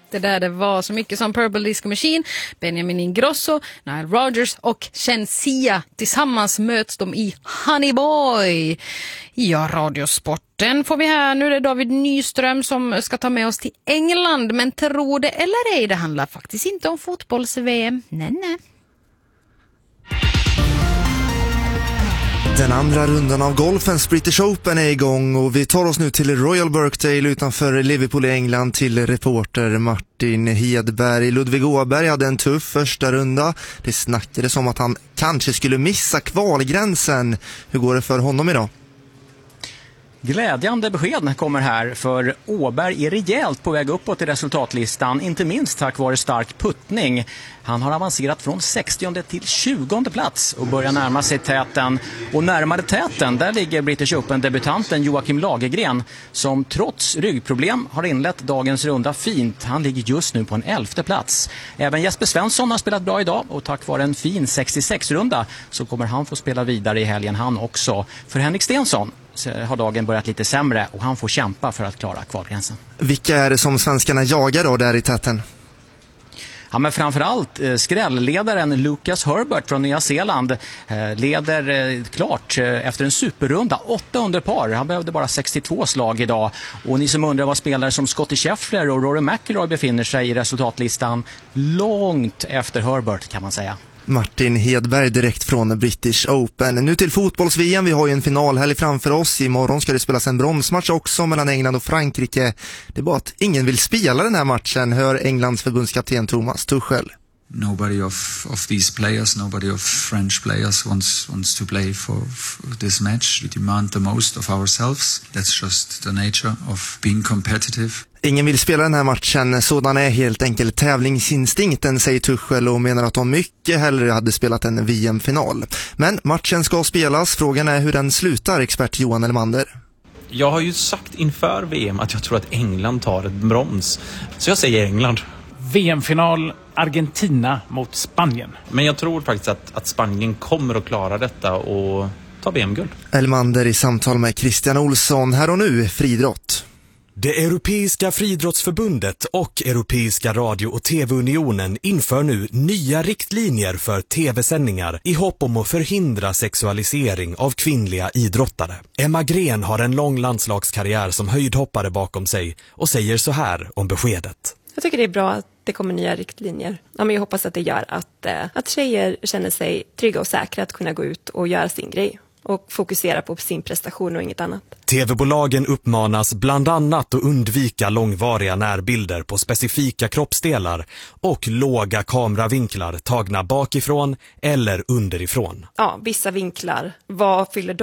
Det där det var så mycket som Purple Disco Machine, Benjamin Ingrosso, Nile Rodgers och Shenseea. Tillsammans möts de i Honey Boy. Ja, radiosporten får vi här. Nu är det David Nyström som ska ta med oss till England. Men tro det eller ej, det handlar faktiskt inte om fotbolls-VM. Nej. Den andra rundan av golfens British Open är igång och vi tar oss nu till Royal Birkdale utanför Liverpool i England till reporter Martin Hedberg. Ludvig Åberg hade en tuff första runda. Det snackades om att han kanske skulle missa kvalgränsen. Hur går det för honom idag? Glädjande besked kommer här, för Åberg är rejält på väg uppåt i resultatlistan, inte minst tack vare stark puttning. Han har avancerat från 60:e till 20:e plats och börjar närma sig täten. Och närmare täten, där ligger British Open-debutanten Joakim Lagergren, som trots ryggproblem har inlett dagens runda fint. Han ligger just nu på en 11:e plats. Även Jesper Svensson har spelat bra idag och tack vare en fin 66-runda så kommer han få spela vidare i helgen han också. För Henrik Stensson har dagen börjat lite sämre och han får kämpa för att klara kvalgränsen. Vilka är det som svenskarna jagar då där i täten? Ja, men framförallt skrällledaren Lucas Herbert från Nya Zeeland leder klart efter en superrunda, 8 under par. Han behövde bara 62 slag idag. Och ni som undrar vad spelare som Scottie Scheffler och Rory McIlroy befinner sig i resultatlistan, långt efter Herbert kan man säga. Martin Hedberg direkt från British Open. Nu till fotbolls-VM. Vi har ju en finalhelg framför oss. Imorgon ska det spelas en bronsmatch också mellan England och Frankrike. Det är bara att ingen vill spela den här matchen, hör Englands förbundskapten Thomas Tuchel. Nobody of these players, nobody of French players wants to play for this match. We demand the most of ourselves. That's just the nature of being competitive. Ingen vill spela den här matchen, sådan är helt enkelt tävlingsinstinkten, säger Tuchel, och menar att de mycket hellre hade spelat en VM-final. Men matchen ska spelas, frågan är hur den slutar, expert Johan Elmander. Jag har ju sagt inför VM att jag tror att England tar ett brons, så jag säger England. VM-final Argentina mot Spanien. Men jag tror faktiskt att Spanien kommer att klara detta och ta VM-guld. Elmander i samtal med Christian Olsson. Här och nu, friidrott. Det Europeiska friidrottsförbundet och Europeiska radio- och tv-unionen inför nu nya riktlinjer för tv-sändningar i hopp om att förhindra sexualisering av kvinnliga idrottare. Emma Gren har en lång landslagskarriär som höjdhoppare bakom sig och säger så här om beskedet. Jag tycker det är bra att det kommer nya riktlinjer. Ja, men jag hoppas att det gör att tjejer känner sig trygga och säkra att kunna gå ut och göra sin grej och fokusera på sin prestation och inget annat. TV-bolagen uppmanas bland annat att undvika långvariga närbilder på specifika kroppsdelar och låga kameravinklar tagna bakifrån eller underifrån. Ja, vissa vinklar. Vad fyller